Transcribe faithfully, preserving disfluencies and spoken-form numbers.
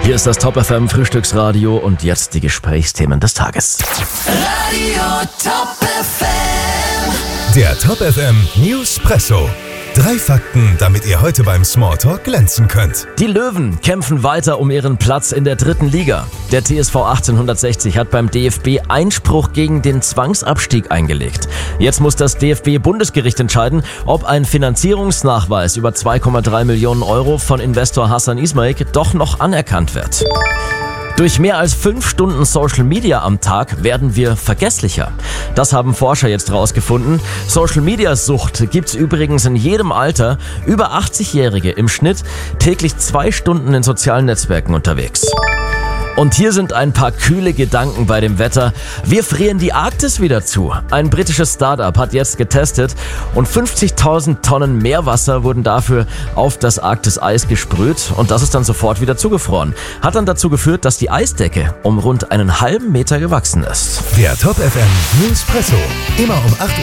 Hier ist das Top F M Frühstücksradio und jetzt die Gesprächsthemen des Tages. Radio Top F M. Der Top F M Newspresso. Drei Fakten, damit ihr heute beim Smalltalk glänzen könnt. Die Löwen kämpfen weiter um ihren Platz in der dritten Liga. Der T S V achtzehnhundertsechzig hat beim D F B Einspruch gegen den Zwangsabstieg eingelegt. Jetzt muss das D F B-Bundesgericht entscheiden, ob ein Finanzierungsnachweis über zwei Komma drei Millionen Euro von Investor Hassan Ismail doch noch anerkannt wird. Durch mehr als fünf Stunden Social Media am Tag werden wir vergesslicher. Das haben Forscher jetzt rausgefunden. Social Media Sucht gibt's übrigens in jedem Alter. Über achtzig-Jährige im Schnitt täglich zwei Stunden in sozialen Netzwerken unterwegs. Und hier sind ein paar kühle Gedanken bei dem Wetter. Wir frieren die Arktis wieder zu. Ein britisches Start-up hat jetzt getestet und fünfzigtausend Tonnen Meerwasser wurden dafür auf das Arktis-Eis gesprüht und das ist dann sofort wieder zugefroren. Hat dann dazu geführt, dass die Eisdecke um rund einen halben Meter gewachsen ist. Der Top F M Newspresso. Immer um acht